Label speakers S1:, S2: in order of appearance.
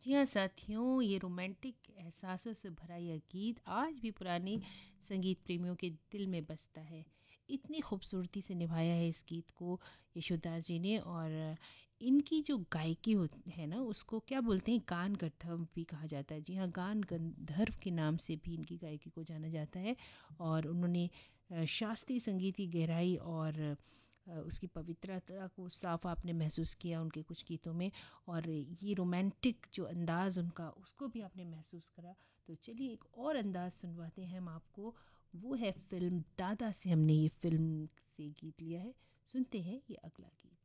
S1: जी हाँ साथियों, ये रोमांटिक एहसासों से भरा यह गीत आज भी पुराने संगीत प्रेमियों के दिल में बसता है। इतनी खूबसूरती से निभाया है इस गीत को यशोदास जी ने। और इनकी जो गायकी होती है ना, उसको क्या बोलते हैं, गान गंधर्व भी कहा जाता है। जी हाँ, गान गंधर्व के नाम से भी इनकी गायकी को जाना जाता है। और उन्होंने शास्त्रीय संगीत की गहराई और उसकी पवित्रता को साफ आपने महसूस किया उनके कुछ गीतों में। और ये रोमांटिक जो अंदाज़ उनका, उसको भी आपने महसूस करा। तो चलिए एक और अंदाज़ सुनवाते हैं हम आपको। वो है फ़िल्म दादा से, हमने ये फ़िल्म से गीत लिया है। सुनते हैं ये अगला गीत।